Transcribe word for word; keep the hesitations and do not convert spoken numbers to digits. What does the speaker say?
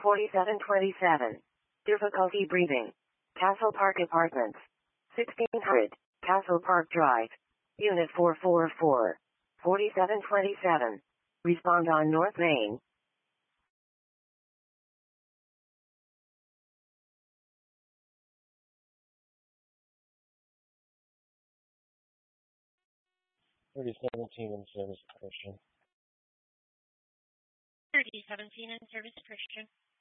forty-seven twenty-seven. Difficulty breathing. Castle Park Apartments. sixteen hundred. Castle Park Drive. Unit four four four. forty-seven twenty-seven. Respond on North Main. thirty seventeen in service, Christian. thirty seventeen in service, Christian.